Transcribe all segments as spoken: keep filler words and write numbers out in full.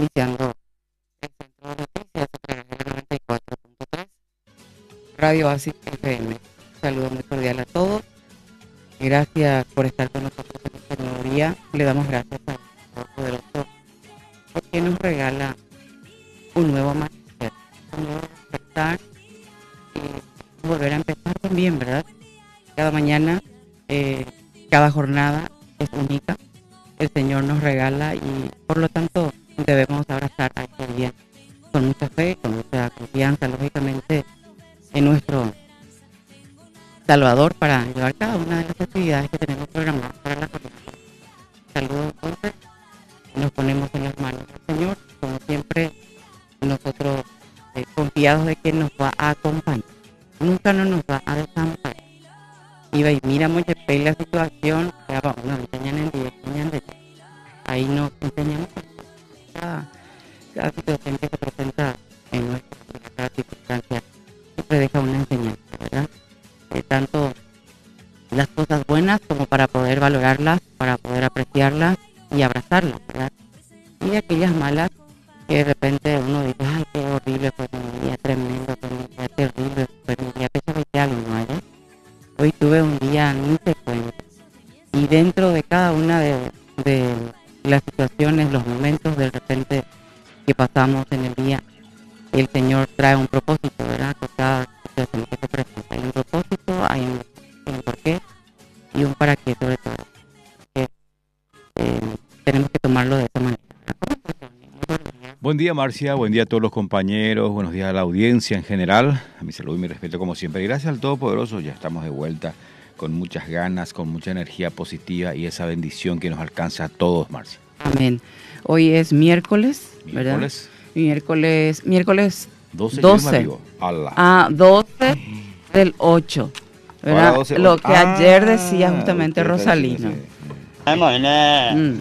iniciando el centro de noticias a través de la noventa y cuatro punto tres Radio Oasis F M. Saludo muy cordial a todos. Gracias por estar con nosotros en este nuevo día. Le damos gracias al Todopoderoso porque nos regala un nuevo amanecer, un nuevo despertar y volver a empezar también, ¿verdad? Cada mañana, eh, cada jornada es única. El Señor nos regala y por lo tanto debemos abrazar a este día con mucha fe, con mucha confianza, lógicamente, en nuestro Salvador para llevar cada una de las actividades que tenemos programadas para la jornada. Saludos entonces, nos ponemos en las manos del Señor, como siempre, nosotros eh, confiados de que nos va a acompañar, nunca no nos va a desamparar. Y va y mira mucho la situación, ya vamos, nos enseñan en día, enseñan de ahí nos enseñamos cada, cada situación que se presenta en nuestra vida, cada circunstancia siempre deja una enseñanza, ¿verdad? De tanto las cosas buenas como para poder valorarlas, para poder apreciarlas y abrazarlas, ¿verdad? Y aquellas malas que de repente uno dice, ay, qué horrible fue mi día, tremendo, fue mi día terrible, fue mi día, pese a algo, ¿no hay? Hoy tuve un día, ni te cuento. Y dentro de cada una de, de las situaciones, los momentos de repente que pasamos en el día, el Señor trae un propósito, ¿verdad? Con cada situación que se presenta. Hay un propósito, hay un, un porqué y un para qué, sobre todo. Que, eh, tenemos que tomarlo de esa manera. Buen día, Marcia, buen día a todos los compañeros, buenos días a la audiencia en general, a mi salud y mi respeto como siempre. Gracias al Todopoderoso, ya estamos de vuelta con muchas ganas, con mucha energía positiva y esa bendición que nos alcanza a todos, Marcia. Amén. Hoy es miércoles, ¿verdad? Miércoles. Miércoles, miércoles doce. doce. Ah, doce del ocho, ¿verdad? doce, Lo que ah, ayer decía justamente Rosalino. Mm.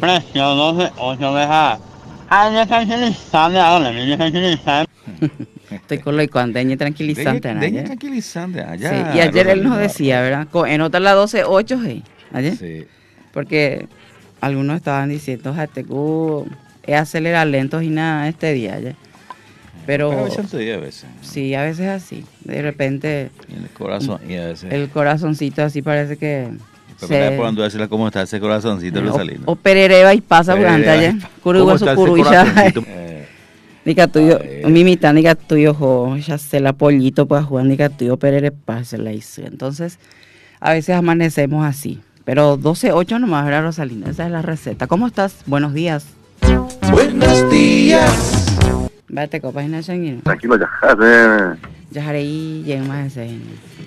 Estoy con lo y cuando deñe tranquilizante, deñe, deñe tranquilizante allá. Sí, y ayer él nos decía, ¿verdad? En otra la doce ocho, ¿sí? Ayer. Sí. Porque algunos estaban diciendo, jate, es acelerar lentos y nada este día, ¿ya? Pero, Pero a veces se a veces. Sí, a veces así. De repente y el corazón y a veces el corazoncito así parece que se... por decirle cómo está ese corazoncito, Rosalino. O, o perereba y pasa por antes allá. ¿Cómo está ese corazoncito? Nica tuyo, mimita, nica tuyo, jo, ya se la pollito pues jugar, nica tuyo, perere pase la hizo. Entonces, a veces amanecemos así. Pero doce ocho nomás, ¿verdad, Rosalina? Esa es la receta. ¿Cómo estás? Buenos días. Buenos días. Vete, copas en el tranquilo, ya jare. Ya haré y llegué más ese.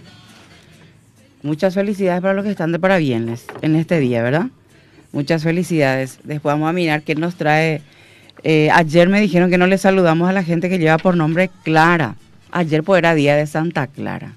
Muchas felicidades para los que están de parabienes en este día, ¿verdad? Muchas felicidades. Después vamos a mirar qué nos trae. Eh, ayer me dijeron que no le saludamos a la gente que lleva por nombre Clara. Ayer pues era día de Santa Clara.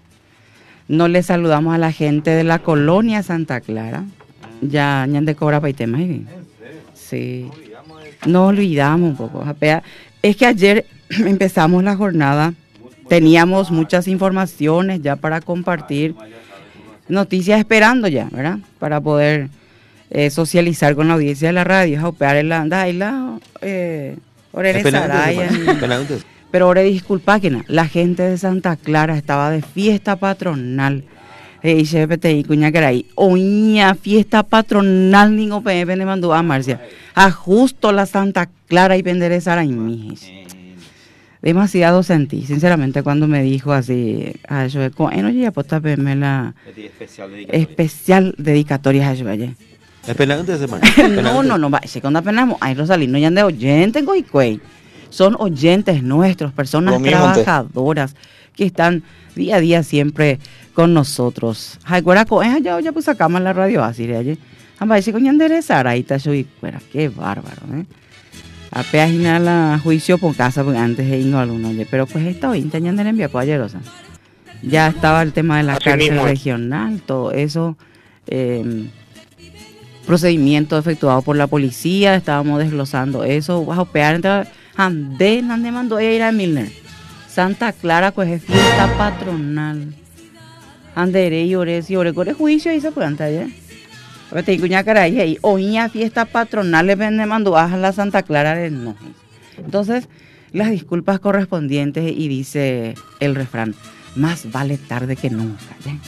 No le saludamos a la gente de la colonia Santa Clara. Ya, ya de cobra para el tema. Sí. Nos olvidamos un poco. Es que ayer empezamos la jornada. Teníamos muchas informaciones ya para compartir. Noticias esperando ya, ¿verdad? Para poder eh, socializar con la audiencia de la radio. Jaupear en la anda y la eh, Saraya. Pero ahora disculpa que na, la gente de Santa Clara estaba de fiesta patronal. Eh, y se pete y cuña caray. Oña, fiesta patronal ningo pe me mandó a Marcia. A justo la Santa Clara y penderé Sara y mis. Demasiado sentí, sinceramente, cuando me dijo así, a yo, no ya posta me la especial dedicatoria a yo ayer. Esperando ese man. No, no, no, se cuando apenas ay Rosalino ya de oyentes goicuey. Son oyentes nuestros, personas trabajadoras que están día a día siempre con nosotros. Ay, guaraco, eh, ya ya puse cama en la radio así de ayer. Amba dice coña enderezar ahí está yo y fuera, qué bárbaro, ¿eh? A página la juicio por casa porque antes de irnos a uno, pero pues esta hoy tenían de enviar ayer, o sea, ya estaba el tema de la así cárcel mismo regional, todo eso, eh, procedimiento efectuado por la policía, estábamos desglosando eso, bajo pear entre ande, ande mandó ella ir a Milner, Santa Clara pues es fiesta patronal, andere y ores y ores, ore juicio ahí se planta ayer. Te cuña caray, oía fiesta patronal le vende mandó a la Santa Clara del no. Entonces, las disculpas correspondientes y dice el refrán, más vale tarde que nunca.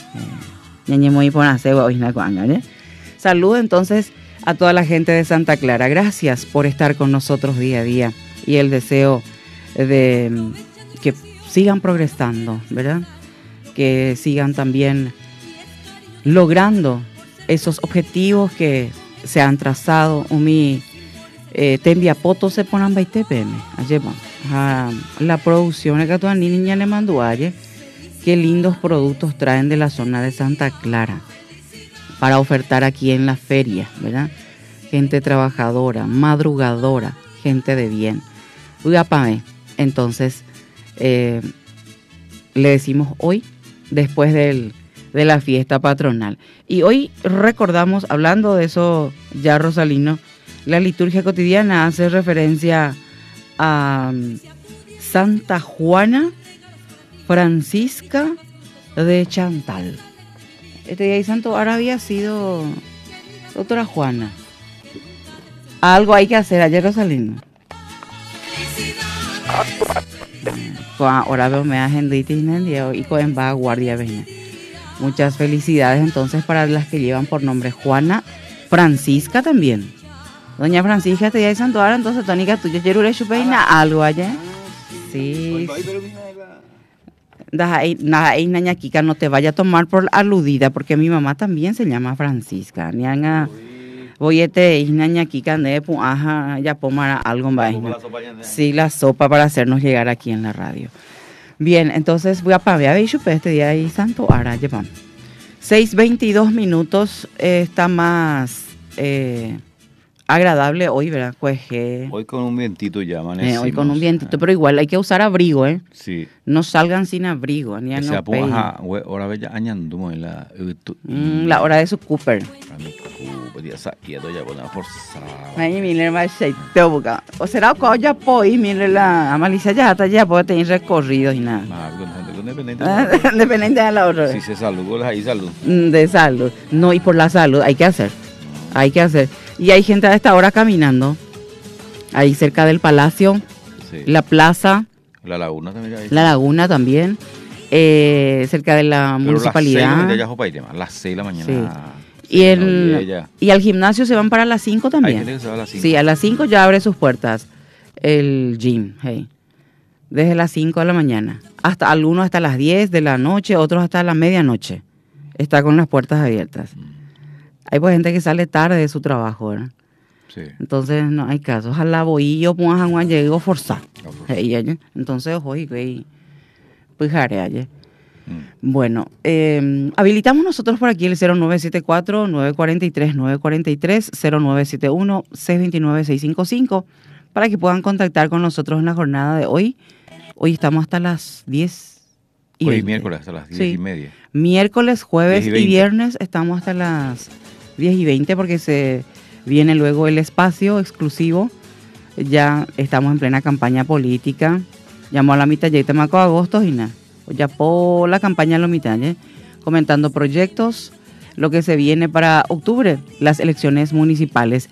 Saludo entonces a toda la gente de Santa Clara. Gracias por estar con nosotros día a día y el deseo de que sigan progresando, ¿verdad? Que sigan también logrando esos objetivos que se han trazado. Umi eh, tembia poto se ponen veinte pm. La producción de Catuaní niña le mandó ayer. Qué lindos productos traen de la zona de Santa Clara para ofertar aquí en la feria, ¿verdad? Gente trabajadora, madrugadora, gente de bien. Uy, entonces, eh, le decimos hoy, después del, de la fiesta patronal. Y hoy recordamos, hablando de eso ya, Rosalino, la liturgia cotidiana hace referencia a Santa Juana Francisca de Chantal. Este día de Santo ahora había sido doctora Juana. Algo hay que hacer ayer, Rosalino. Ahora veo me agenditis en el día y con va a guardia venía. Muchas felicidades entonces para las que llevan por nombre Juana Francisca también. Doña Francisca este día de Santo ahora entonces tónica tuya yerure chupeina algo ayer. Sí. Nada, ñaña Kika, no te vaya a tomar por aludida, porque mi mamá también se llama Francisca. Ñaña, voy a te ñaña Kika, ne, pues, ajá, ya pomara algo más. Sí, la sopa para hacernos llegar aquí en la radio. Bien, entonces voy a pagar y chupé este día y Santo Ara, llevamos. seis veintidós minutos, eh, está más eh, agradable hoy, ¿verdad? Pues, eh, hoy con un vientito ya amanecimos. Eh, hoy con un vientito, pero igual hay que usar abrigo, ¿eh? Sí. No salgan sin abrigo, ni a no pein. Hora bella añandumo en la mm, la hora de su Cooper. Ay, mire, más aceito boca. O será que ya poi, mire la amalicia ya hasta ya puede tener recorrido y nada. Dependiente de la hora. Si se salud, ahí salud. De salud. No, y por la salud hay que hacer. Hay que hacer. Y hay gente a esta hora caminando. Ahí cerca del palacio, sí. La plaza. La laguna también. Ahí. La laguna también. Eh, cerca de la pero municipalidad. Las seis de la mañana. Sí. Y, el, y al gimnasio se van para las cinco también. Hay gente que se va a las cinco. Sí, a las cinco ya abre sus puertas el gym. Hey. Desde las cinco de la mañana. Hasta algunos hasta las diez de la noche, otros hasta la medianoche. Está con las puertas abiertas. Mm. Hay pues gente que sale tarde de su trabajo, ¿verdad? Sí. Entonces no hay caso. Ojalá voy yo pues a Juan llego forzar. Entonces hoy pues haré ayer. Mm. Bueno, eh, habilitamos nosotros por aquí el cero nueve siete cuatro, nueve cuatro tres, nueve cuatro tres, cero nueve siete uno, seis dos nueve, seis cinco cinco para que puedan contactar con nosotros en la jornada de hoy. Hoy estamos hasta las diez y hoy veinte. Miércoles hasta las diez sí. y media. Miércoles, jueves y, y viernes estamos hasta las diez y veinte porque se viene luego el espacio exclusivo. Ya estamos en plena campaña política. Llamó a la mitad ya estamos a agosto y nada. Ya por la campaña a la mitad, ¿eh? Comentando proyectos, lo que se viene para octubre, las elecciones municipales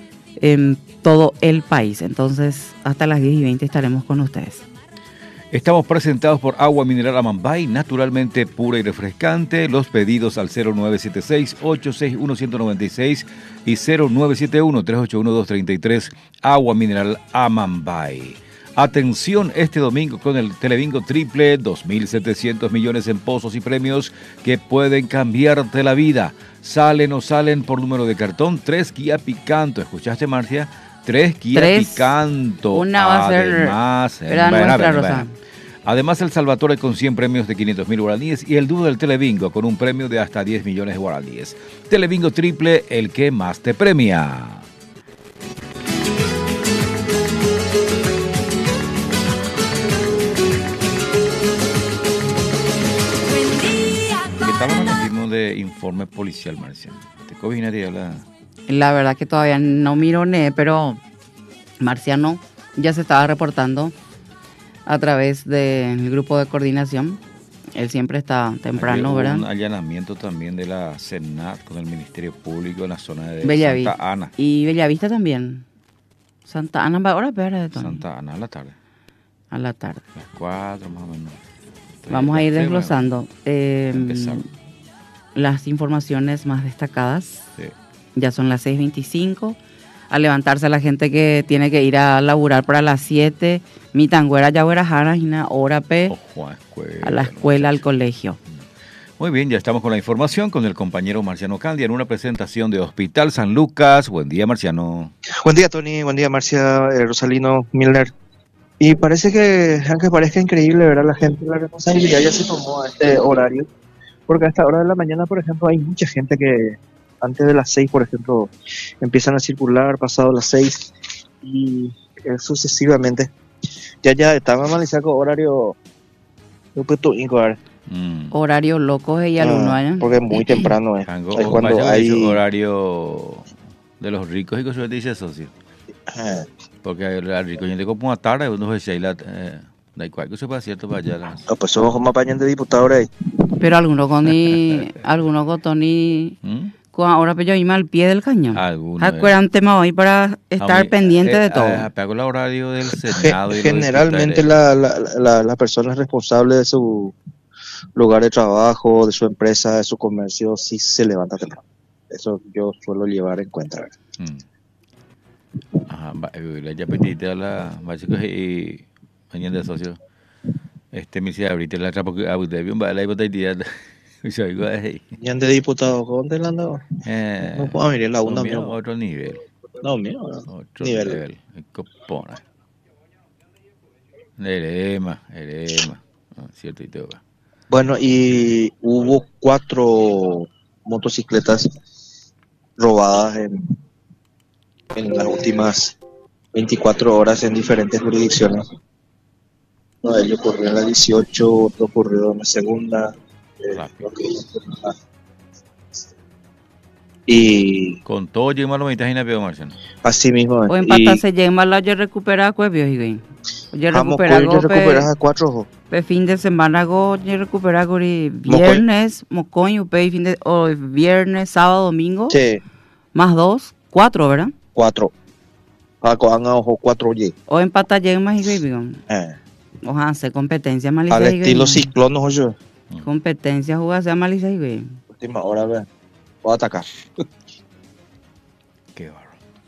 en todo el país. Entonces, hasta las diez y veinte estaremos con ustedes. Estamos presentados por Agua Mineral Amambay, naturalmente pura y refrescante. Los pedidos al cero nueve siete seis, ocho seis uno, uno nueve seis y cero nueve siete uno, tres ocho uno, dos tres tres. Agua Mineral Amambay. Atención este domingo con el Telebingo Triple, dos mil setecientos millones en pozos y premios que pueden cambiarte la vida. Salen o salen por número de cartón, tres Kia Picanto. ¿Escuchaste, Marcia? Tres Kia tres. Picanto. Una va a ser Además, era ven, nuestra, ven, Rosa. Ven. Además, el Salvatore con cien premios de quinientos mil guaraníes y el dúo del Telebingo con un premio de hasta diez millones de guaraníes. Telebingo Triple, el que más te premia. Estamos en el ritmo de informe policial, Marcia. ¿Te coordinaría la...? La verdad que todavía no miro, ne, pero Marciano ya se estaba reportando a través del grupo de coordinación. Él siempre está temprano, hubo ¿verdad? Un allanamiento también de la Senat con el Ministerio Público en la zona de Bellavista. Santa Ana. Y Bellavista también. Santa Ana, ¿ahora espera de Tony? Santa Ana a la tarde. A la tarde. Las cuatro más o menos. Vamos a ir desglosando eh, las informaciones más destacadas. Sí. Ya son las seis veinticinco. A levantarse la gente que tiene que ir a laburar para las siete. Mi tanguera ya huera jara, una hora pe. Ojo a, escuela, a la escuela, al colegio. Muy bien, ya estamos con la información con el compañero Marciano Candia en una presentación de Hospital San Lucas. Buen día, Marciano. Buen día, Tony. Buen día, Marcia, eh, Rosalino, Milner. Y parece que, aunque parezca increíble, ¿verdad? La gente, la responsabilidad ya se tomó a este horario. Porque a esta hora de la mañana, por ejemplo, hay mucha gente que antes de las seis, por ejemplo, empiezan a circular, pasado las seis, y eh, sucesivamente. Ya ya estaba analizando horario. Mm. Horario loco y al uno, ¿eh? Porque es muy temprano, ¿eh? Tango, es cuando hay horario de los ricos y cosas dice socio. Ah. Porque el rico ya llegó por una tarde, uno se ahí la da igual que se pasa cierto para allá. No, pues somos como apañan de diputados ahí. Pero algunos con ni algunos con Tony ¿Mm? Con ahora pues yo iba al pie del cañón. Acuerdan tema hoy para estar mí, pendiente eh, de todo. Eh, apego el horario del Senado. Y generalmente la, la, la, las personas responsables de su lugar de trabajo, de su empresa, de su comercio, sí se levanta temprano. Eso yo suelo llevar en cuenta. Mm. Ajá, ya pediste a la básico y mañana de socio. Este me dice ahorita la trapo que abu de bien va la hipotetia. Yo digo ahí. Ya de diputado con Delando. Eh, no puedo mirar la una mío otro nivel. No, mío. Otro nivel. nivel. Copona. Erema, erema. Ah, cierto y todo. Bueno, y hubo cuatro motocicletas robadas en, en las últimas veinticuatro horas en diferentes jurisdicciones. Uno de ellos ocurrió en la dieciocho, otro ocurrió en la segunda. Eh, okay. Y con todo llegamos a la mitad y no veo Marciano. Así mismo. O empatarse llegamos a yo recuperar cuevio y yo recuperar yo recuperar a cuatro pe fin de semana go yo recuperar y viernes mocoño pe fin de o viernes sábado domingo sí. Más dos cuatro verdad cuatro a con ojo cuatro y o empatar llegamos y bien eh ojalá hacer competencia más al estilo ciclón ojo yo competencia jugarse a malicia y bien última hora ve voy a atacar. Qué barro.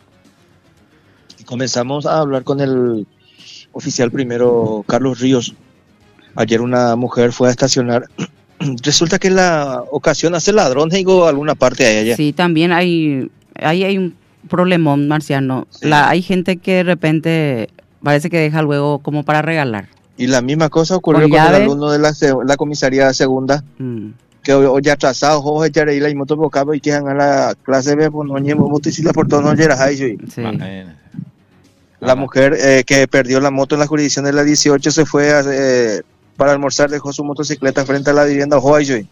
Comenzamos a hablar con el oficial primero, Carlos Ríos. Ayer una mujer fue a estacionar. Resulta que en la ocasión hace ladrón, digo, alguna parte de allá. Sí, también hay, hay, hay un problemón, Marciano. Sí. La, hay gente que de repente parece que deja luego como para regalar. Y la misma cosa ocurrió con, con el alumno de la, la comisaría segunda. Mm. Que hoy ya atrasado, hoy ya leí la moto por cabo y que a la clase B, pues no llevo moticicleta por todo, no llegas ahí. Sí. La mujer eh, que perdió la moto en la jurisdicción de la dieciocho se fue a, eh, para almorzar, dejó su motocicleta frente a la vivienda hoy. Sí.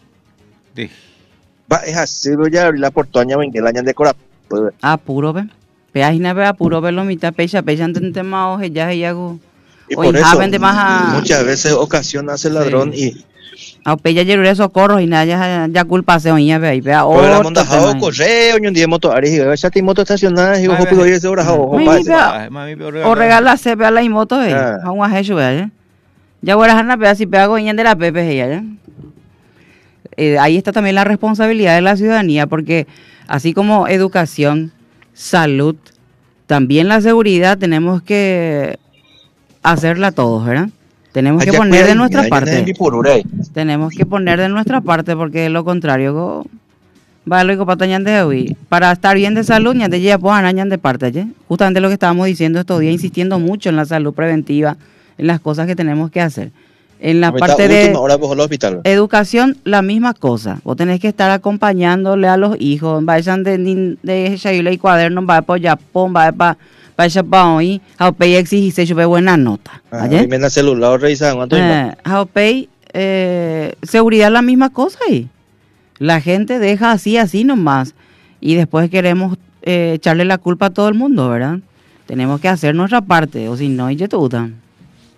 Va, es así, voy a abrir la portoña, ven que la hayan decorado. Pues, ah, puro, ve. Peajina, ve, a puro, ve, lo mitad, pecha, pecha, ante tema, oje, ya, ya, hago. Y por eso, muchas veces ocasiona hace ladrón sí. y a pella llegar socorro y nada ya ya culpa se oña ve ahí vea o la monta jao correo un día moto ari ya te moto estacionada y ojo pudo ir ese hora o o regala se ve la moto eh a un ajecho ve ya ahora ana ve así pega oña de la pepe ya eh, ahí está también la responsabilidad de la ciudadanía porque así como educación, salud, también la seguridad tenemos que hacerla todos, ¿verdad? Tenemos que poner de nuestra parte. Tenemos que poner de nuestra parte porque de lo contrario va luego para hoy. Para estar bien de salud, ya te lleva pues añan de parte, ¿eh? Justamente lo que estábamos diciendo estos días, insistiendo mucho en la salud preventiva, en las cosas que tenemos que hacer. En la parte de educación, la misma cosa. Vos tenés que estar acompañándole a los hijos, vayan de de Shaila y cuadernos, va para Japón, va para para para hoy, Jaupey exige se chupe buena nota. Ah, y me celular revisan cuánto eh, Jaupey eh, seguridad la misma cosa ahí. La gente deja así así nomás y después queremos eh, echarle la culpa a todo el mundo, ¿verdad? Tenemos que hacer nuestra parte o si no y te gustan.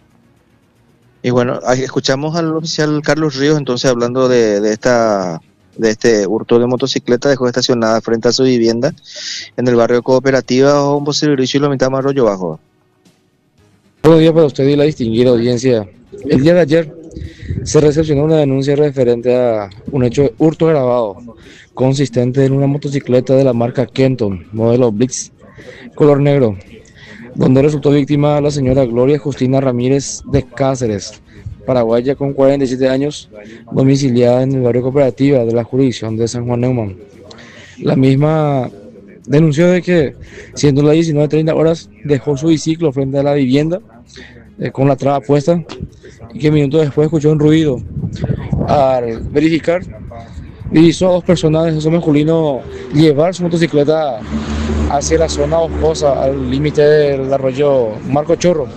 Y bueno, escuchamos al oficial Carlos Ríos entonces hablando de, de esta de este hurto de motocicleta dejó estacionada frente a su vivienda en el barrio Cooperativa o un servicio y lo mitad más Arroyo Bajo. Buenos días para usted y la distinguida audiencia. El día de ayer se recepcionó una denuncia referente a un hecho de hurto grabado consistente en una motocicleta de la marca Kenton, modelo Blitz, color negro, donde resultó víctima la señora Gloria Justina Ramírez de Cáceres, paraguaya con cuarenta y siete años, domiciliada en el barrio Cooperativa de la jurisdicción de San Juan Neumann. La misma denunció de que, siendo las diecinueve treinta horas, dejó su biciclo frente a la vivienda eh, con la traba puesta y que minutos después escuchó un ruido. Al verificar, divisó a dos personas de sexo masculino llevar su motocicleta hacia la zona boscosa, al límite del arroyo Marco Chorro.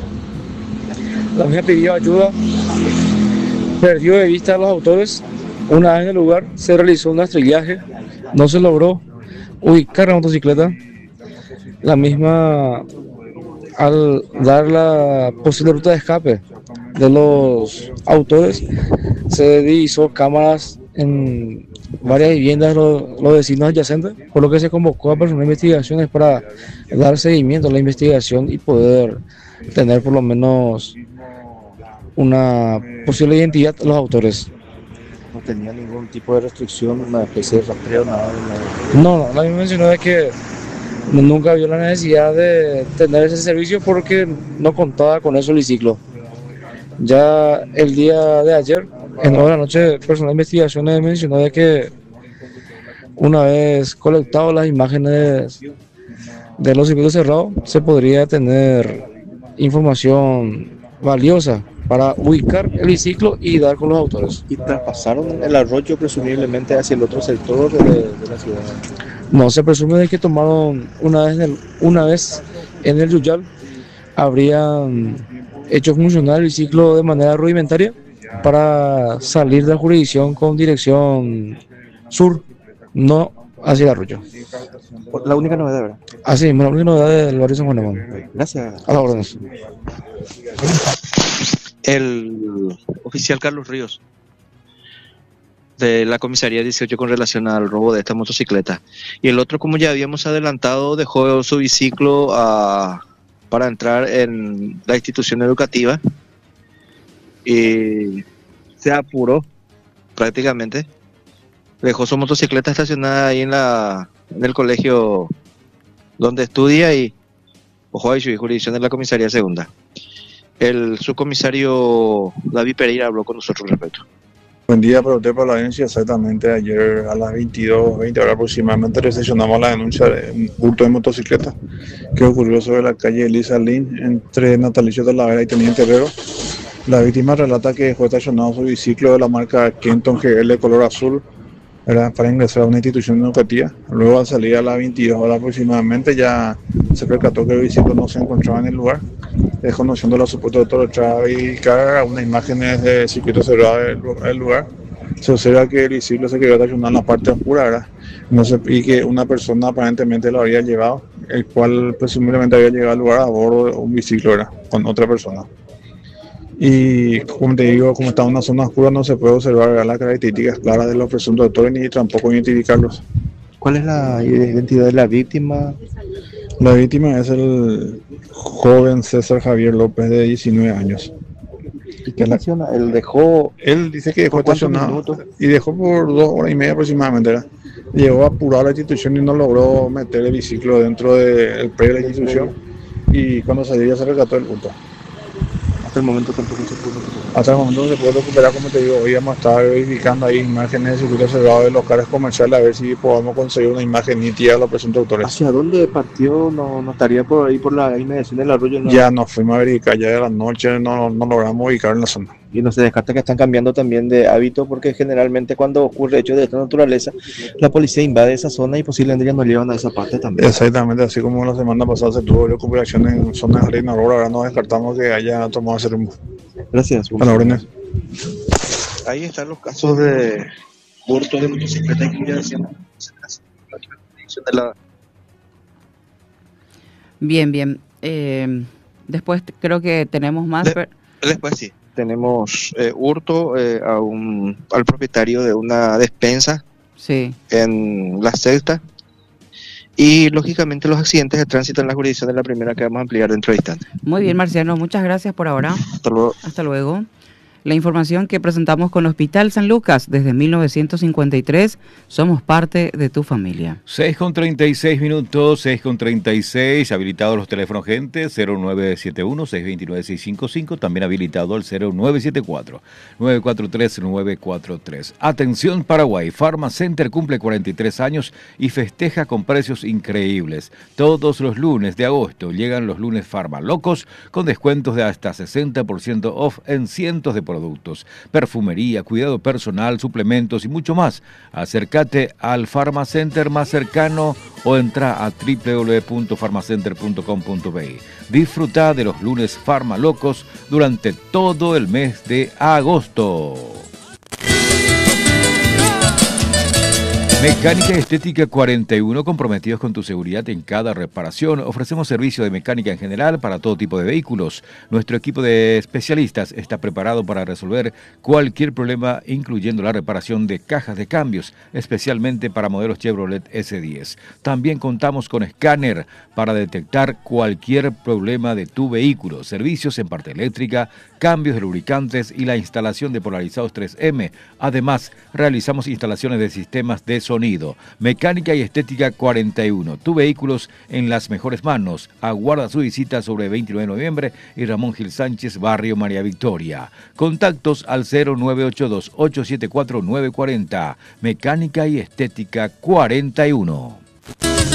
La misma pidió ayuda, perdió de vista a los autores. Una vez en el lugar se realizó un rastrillaje, no se logró ubicar la motocicleta. La misma, al dar la posible ruta de escape de los autores, se divisó cámaras en varias viviendas de los, los vecinos adyacentes, por lo que se convocó a personal de investigaciones para dar seguimiento a la investigación y poder tener por lo menos una posible identidad de los autores. ¿No tenía ningún tipo de restricción, una especie de rastreo, nada? No, no, la misma mencionó de que nunca vio la necesidad de tener ese servicio porque no contaba con eso el ciclo. Ya el día de ayer, en hora de la noche, personal de investigaciones mencionó de que una vez colectado las imágenes de los circuitos cerrados, se podría tener información valiosa para ubicar el biciclo y dar con los autores. ¿Y traspasaron el arroyo presumiblemente hacia el otro sector de, de la ciudad? No, se presume de que tomaron una vez en el, una vez en el Yuyal, habrían hecho funcionar el biciclo de manera rudimentaria para salir de la jurisdicción con dirección sur, no hacia el arroyo. La única novedad, ¿verdad? Así mismo, la única novedad del barrio San Juan Neumann. Gracias. A las órdenes. El oficial Carlos Ríos, de la comisaría dieciocho, con relación al robo de esta motocicleta. Y el otro, como ya habíamos adelantado, dejó su biciclo a, para entrar en la institución educativa y se apuró prácticamente. Dejó su motocicleta estacionada ahí en la en el colegio donde estudia y ojo ahí su jurisdicción de la comisaría segunda. El subcomisario David Pereira habló con nosotros al respecto. Buen día para usted, por la denuncia. Exactamente ayer a las veintidós, veinte horas aproximadamente recepcionamos la denuncia de un hurto de motocicleta que ocurrió sobre la calle Elisa Lin entre Natalicio de la Vera y Teniente Herrero. La víctima relata que dejó estacionado su biciclo de la marca Kenton G L color azul, era para ingresar a una institución educativa. Luego, al salir a las veintidós horas aproximadamente, ya se percató que el biciclo no se encontraba en el lugar. Desconociendo la supuesta autoridad a verificar unas imágenes de circuito cerrado del lugar, se observa que el biciclo se quedó estacionado en la parte oscura, ¿verdad? No se, y que una persona aparentemente lo había llevado, el cual presumiblemente había llegado al lugar a bordo de un biciclo, ¿verdad?, con otra persona. Y como te digo, como está en una zona oscura, no se puede observar, ¿verdad?, las características claras de los presuntos autores ni tampoco identificarlos. ¿Cuál es la identidad de la víctima? La víctima es el joven César Javier López, de diecinueve años. ¿Y qué menciona? Él dejó... Él dice que dejó estacionado y dejó por dos horas y media aproximadamente, ¿verdad? Llegó apurado a la institución y no logró meter el biciclo dentro del predio de la institución, y cuando salió ya se rescató el hurto. Hasta el momento tampoco se pudo recuperar. Hasta el momento se puede recuperar, como te digo, hoy vamos a estar verificando ahí imágenes de circuito cerrado de locales comerciales a ver si podamos conseguir una imagen nítida de los presuntos autores. ¿Hacia dónde partió? ¿No, no estaría por ahí, por la inmediación del arroyo? ¿No? Ya nos fuimos a verificar, ya de la noche no, no logramos ubicar en la zona. Y no se descarta que están cambiando también de hábito, porque generalmente cuando ocurre hechos de esta naturaleza, la policía invade esa zona y posiblemente ya nos llevan a esa parte también. Exactamente, así como la semana pasada se tuvo recuperación en zonas de Jardín Aurora, ahora no descartamos que haya tomado ese rumbo. Gracias. A la orden. Ahí están los casos de hurto de motocicleta y que ya decíamos de la... Bien, bien. Eh, después creo que tenemos más. De, después sí. Tenemos eh, hurto eh, a un, al propietario de una despensa sí. en la sexta. Y lógicamente los accidentes de tránsito en la jurisdicción de la primera que vamos a ampliar dentro de instantes. Muy bien, Marciano, muchas gracias por ahora. Hasta luego. Hasta luego. La información que presentamos con el Hospital San Lucas desde mil novecientos cincuenta y tres, somos parte de tu familia. seis con treinta y seis minutos, seis con treinta y seis, habilitados los teléfonos, gente, cero nueve siete uno, seis dos nueve, seis cinco cinco, también habilitado el cero nueve siete cuatro, nueve cuatro tres, nueve cuatro tres. Atención Paraguay, Pharma Center cumple cuarenta y tres años y festeja con precios increíbles. Todos los lunes de agosto llegan los lunes Pharma Locos con descuentos de hasta sesenta por ciento off en cientos de productos, perfumería, cuidado personal, suplementos y mucho más. Acércate al Pharma Center más cercano o entra a doble u doble u doble u punto farmacenter punto com punto be. Disfruta de los lunes Pharma Locos durante todo el mes de agosto. Mecánica y Estética cuarenta y uno, comprometidos con tu seguridad en cada reparación. Ofrecemos servicio de mecánica en general para todo tipo de vehículos. Nuestro equipo de especialistas está preparado para resolver cualquier problema, incluyendo la reparación de cajas de cambios, especialmente para modelos Chevrolet ese diez. También contamos con escáner para detectar cualquier problema de tu vehículo. Servicios en parte eléctrica, cambios de lubricantes y la instalación de polarizados tres eme. Además, realizamos instalaciones de sistemas de sonido. Mecánica y Estética cuarenta y uno. Tu vehículos en las mejores manos. Aguarda su visita sobre veintinueve de noviembre y Ramón Gil Sánchez, Barrio María Victoria. Contactos al cero nueve ocho dos, ocho siete cuatro, nueve cuatro cero. Mecánica y Estética cuarenta y uno.